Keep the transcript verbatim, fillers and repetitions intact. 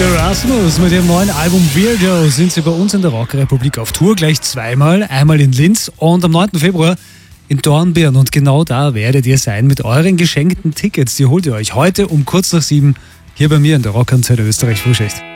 Erasmus mit ihrem neuen Album Weirdo sind sie bei uns in der Rockrepublik auf Tour, gleich zweimal, einmal in Linz und am neunten Februar in Dornbirn. Und genau da werdet ihr sein mit euren geschenkten Tickets. Die holt ihr euch heute um kurz nach sieben hier bei mir in der Rockantenne Österreich Frühschicht.